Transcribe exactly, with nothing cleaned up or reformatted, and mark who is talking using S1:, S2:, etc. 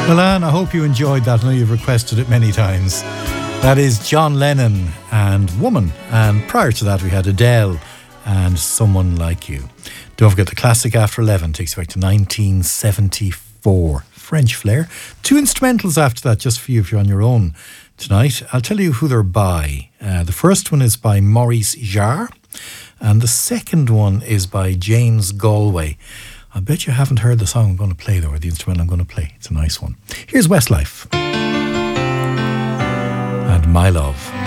S1: Well, Anne, I hope you enjoyed that. I know you've requested it many times. That is John Lennon and Woman. And prior to that, we had Adele and Someone Like You. Don't forget the classic After eleven takes you back to nineteen seventy-four. French Flair. Two instrumentals after that, just for you if you're on your own tonight. I'll tell you who they're by. Uh, the first one is by Maurice Jarre, and the second one is by James Galway. I bet you haven't heard the song I'm going to play, though, or the instrumental I'm going to play. It's a nice one. Here's Westlife and My Love.